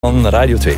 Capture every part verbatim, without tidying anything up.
Van Radio twee.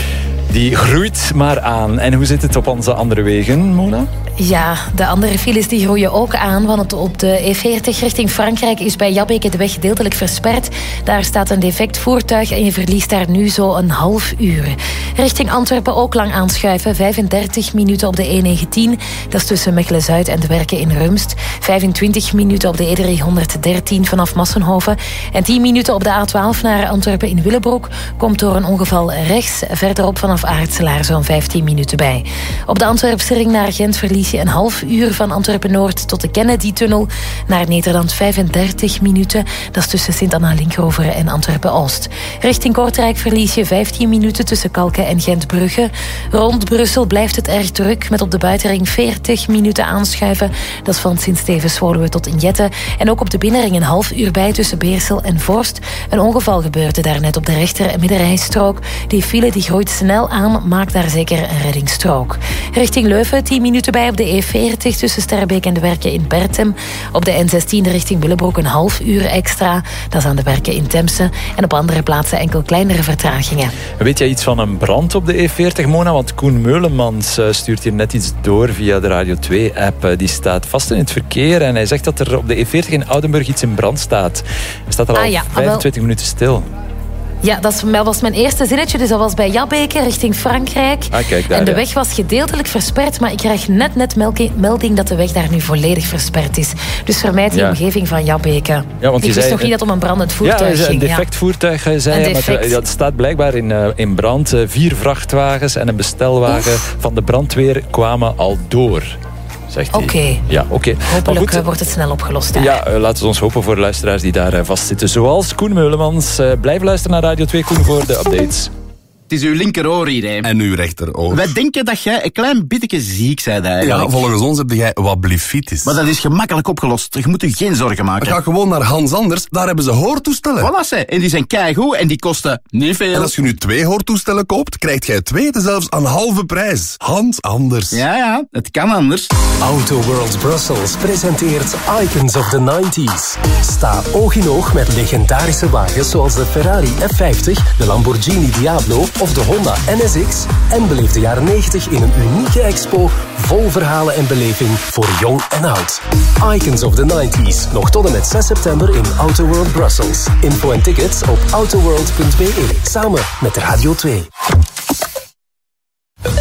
Die groeit maar aan. En hoe zit het op onze andere wegen, Mona? Ja, de andere files die groeien ook aan. Want op de E veertig richting Frankrijk is bij Jabbeke de weg gedeeltelijk versperd. Daar staat een defect voertuig en je verliest daar nu zo een half uur. Richting Antwerpen ook lang aanschuiven. vijfendertig minuten op de E negentien. Dat is tussen Mechelen-Zuid en de Werken in Rumst. vijfentwintig minuten op de E driehonderddertien vanaf Massenhoven. En tien minuten op de A twaalf naar Antwerpen in Willebroek. Komt door een ongeval rechts. Verderop vanaf Aartselaar zo'n vijftien minuten bij. Op de Antwerpse ring naar Gent verlies je een half uur van Antwerpen-Noord tot de Kennedy-tunnel. Naar Nederland vijfendertig minuten. Dat is tussen Sint-Anna-Linkhover en Antwerpen-Oost. Richting Kortrijk verlies je vijftien minuten tussen Kalken en Gent-Brugge. Rond Brussel blijft het erg druk met op de buitenring veertig minuten aanschuiven. Dat is van Sint-Stevens-Woluwe tot Injette. En ook op de binnenring een half uur bij tussen Beersel en Vorst. Een ongeval gebeurde daarnet op de rechter- en middenrijstrook. Die file die groeit snel aan, maakt daar zeker een reddingsstrook. Richting Leuven tien minuten bij op de E veertig tussen Sterrebeek en de Werken in Bertem. Op de N zestien richting Willebroek een half uur extra. Dat is aan de Werken in Temse. En op andere plaatsen enkel kleinere vertragingen. Weet jij iets van een brand op de E veertig, Mona? Want Koen Meulemans stuurt hier net iets door via de Radio twee-app. Die staat vast in het verkeer en hij zegt dat er op de E veertig in Oudenburg iets in brand staat. Hij staat er al ah, ja, vijfentwintig wel. minuten stil. Ja, dat was mijn eerste zinnetje. Dus dat was bij Jabbeke richting Frankrijk. Ah, kijk daar, en de ja. weg was gedeeltelijk versperd, maar ik krijg net net melding dat de weg daar nu volledig versperd is. Dus vermijd die ja. omgeving van Jabbeke. Ja, want ik wist zei, nog niet dat het om een brandend voertuig ja, ging. Een defect ja. voertuig, zei hij. Maar dat staat blijkbaar in, uh, in brand. Uh, vier vrachtwagens en een bestelwagen Oef. van de brandweer kwamen al door. Oké. Okay. Ja, okay. Hopelijk goed, wordt het snel opgelost. Daar. Ja, uh, laten we ons hopen voor de luisteraars die daar uh, vastzitten. Zoals Koen Meulemans. Uh, blijf luisteren naar Radio twee, Koen, voor de updates. Het is uw linkeroor hier, hè. En uw rechteroor. Wij denken dat jij een klein beetje ziek bent eigenlijk. Ja, volgens ons heb jij wat blefitis. Maar dat is gemakkelijk opgelost. Je moet je geen zorgen maken. Ga gewoon naar Hans Anders, daar hebben ze hoortoestellen. Voilà, ze. En die zijn keigoed en die kosten niet veel. En als je nu twee hoortoestellen koopt, krijgt jij twee zelfs aan halve prijs. Hans Anders. Ja, ja, het kan anders. Auto World Brussels presenteert Icons of the nineties. Sta oog in oog met legendarische wagens zoals de Ferrari F vijftig, de Lamborghini Diablo of de Honda N S X en beleef de jaren negentig in een unieke expo vol verhalen en beleving voor jong en oud. Icons of the nineties, nog tot en met zes september in Auto World Brussels. Info en tickets op autoworld punt b e, samen met Radio twee.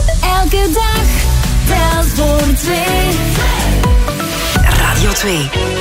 Elke dag telt voor twee. Radio twee.